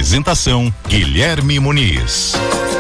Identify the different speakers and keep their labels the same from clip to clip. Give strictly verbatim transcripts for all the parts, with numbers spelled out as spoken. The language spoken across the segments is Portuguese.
Speaker 1: Apresentação: Guilherme Muniz.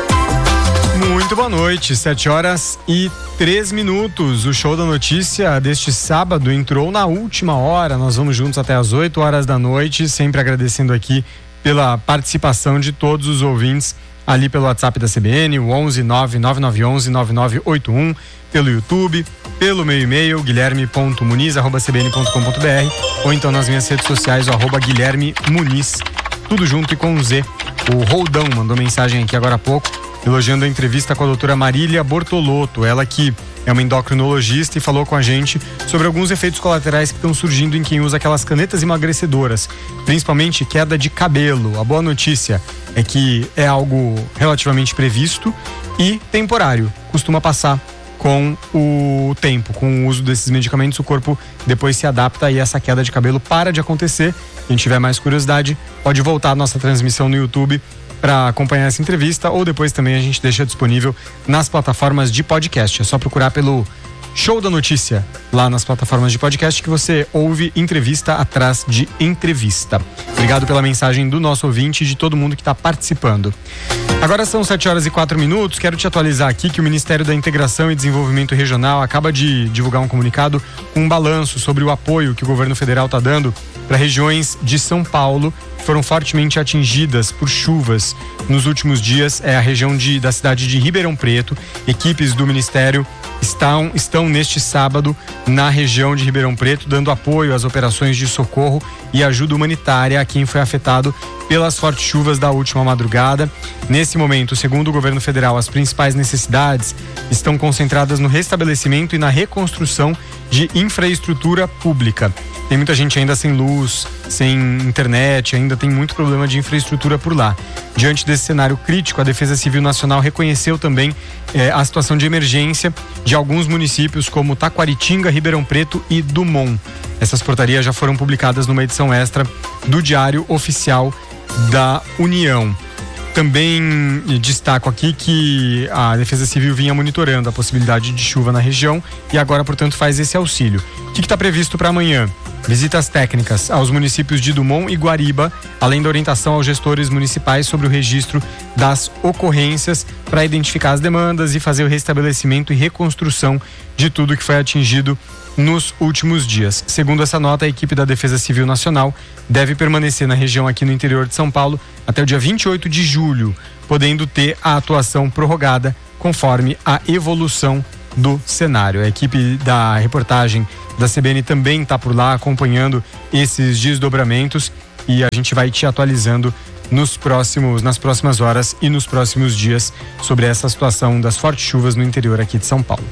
Speaker 2: Muito boa noite, sete horas e três minutos. O Show da Notícia deste sábado entrou na última hora. Nós vamos juntos até as oito horas da noite, sempre agradecendo aqui pela participação de todos os ouvintes ali pelo WhatsApp da C B N, o onze nove nove nove onze nove nove oito um, pelo YouTube, pelo meu e-mail, guilherme ponto muniz arroba c b n ponto com ponto b r, ou então nas minhas redes sociais, o arroba Guilherme Muniz, tudo junto e com um Z. O Roldão mandou mensagem aqui agora há pouco, elogiando a entrevista com a doutora Marília Bortolotto, ela que é uma endocrinologista e falou com a gente sobre alguns efeitos colaterais que estão surgindo em quem usa aquelas canetas emagrecedoras, principalmente queda de cabelo. A boa notícia é que é algo relativamente previsto e temporário, costuma passar com o tempo, com o uso desses medicamentos, o corpo depois se adapta e essa queda de cabelo para de acontecer. Quem tiver mais curiosidade, pode voltar à nossa transmissão no YouTube para acompanhar essa entrevista, ou depois também a gente deixa disponível nas plataformas de podcast. É só procurar pelo Show da Notícia lá nas plataformas de podcast que você ouve entrevista atrás de entrevista. Obrigado pela mensagem do nosso ouvinte e de todo mundo que está participando. Agora são sete horas e quatro minutos. Quero te atualizar aqui que o Ministério da Integração e Desenvolvimento Regional acaba de divulgar um comunicado com um balanço sobre o apoio que o governo federal está dando para regiões de São Paulo que foram fortemente atingidas por chuvas nos últimos dias. É a região de, da cidade de Ribeirão Preto. Equipes do Ministério estão, estão neste sábado na região de Ribeirão Preto, dando apoio às operações de socorro e ajuda humanitária a quem foi afetado pelas fortes chuvas da última madrugada. Nesse momento, segundo o governo federal, as principais necessidades estão concentradas no restabelecimento e na reconstrução de infraestrutura pública. Tem muita gente ainda sem luz, sem internet, ainda tem muito problema de infraestrutura por lá. Diante desse cenário crítico, a Defesa Civil Nacional reconheceu também eh, a situação de emergência de alguns municípios como Taquaritinga, Ribeirão Preto e Dumont. Essas portarias já foram publicadas numa edição extra do Diário Oficial da União. Também destaco aqui que a Defesa Civil vinha monitorando a possibilidade de chuva na região e agora, portanto, faz esse auxílio. O que está previsto para amanhã? Visitas técnicas aos municípios de Dumont e Guariba, além da orientação aos gestores municipais sobre o registro das ocorrências para identificar as demandas e fazer o restabelecimento e reconstrução de tudo que foi atingido nos últimos dias. Segundo essa nota, a equipe da Defesa Civil Nacional deve permanecer na região aqui no interior de São Paulo até o dia vinte e oito de julho, podendo ter a atuação prorrogada conforme a evolução do cenário. A equipe da reportagem da C B N também está por lá acompanhando esses desdobramentos e a gente vai te atualizando nos próximos, nas próximas horas e nos próximos dias sobre essa situação das fortes chuvas no interior aqui de São Paulo.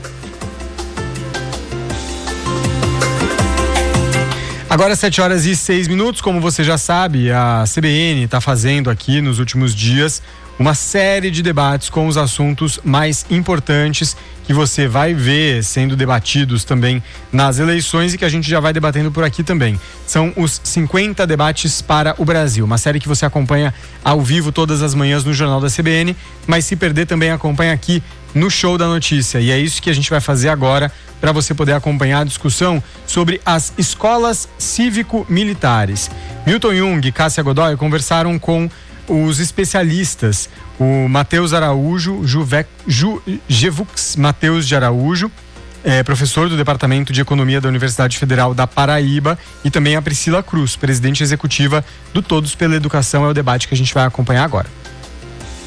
Speaker 2: Agora sete horas e seis minutos, como você já sabe, a C B N está fazendo aqui nos últimos dias uma série de debates com os assuntos mais importantes que você vai ver sendo debatidos também nas eleições e que a gente já vai debatendo por aqui também. São os cinquenta debates para o Brasil, uma série que você acompanha ao vivo todas as manhãs no Jornal da C B N, mas se perder também acompanha aqui no Show da Notícia. E é isso que a gente vai fazer agora para você poder acompanhar a discussão sobre as escolas cívico-militares. Milton Jung e Cássia Godoy conversaram com os especialistas, o Matheus Araújo, Juvec, Ju, Gevux Matheus de Araújo, é, professor do Departamento de Economia da Universidade Federal da Paraíba, e também a Priscila Cruz, presidente executiva do Todos pela Educação. É o debate que a gente vai acompanhar agora.